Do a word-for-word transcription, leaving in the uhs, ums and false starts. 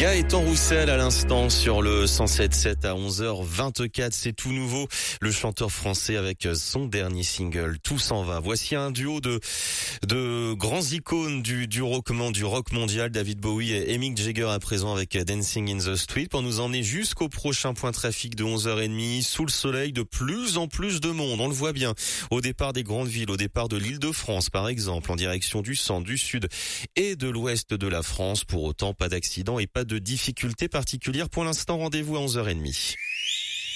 Gaëtan Roussel à l'instant sur le cent sept sept à onze heures vingt-quatre. C'est tout nouveau. Le chanteur français avec son dernier single, Tout s'en va. Voici un duo de, de grands icônes du, du rock, du rock mondial, David Bowie et Mick Jagger à présent avec Dancing in the Street pour nous emmener jusqu'au prochain point trafic de onze heures trente. Sous le soleil, de plus en plus de monde. On le voit bien. Au départ des grandes villes, au départ de l'Île-de-France, par exemple, en direction du centre, du sud et de l'ouest de la France. Pour autant, pas d'accident et pas de difficultés particulières pour l'instant. Rendez-vous à onze heures trente.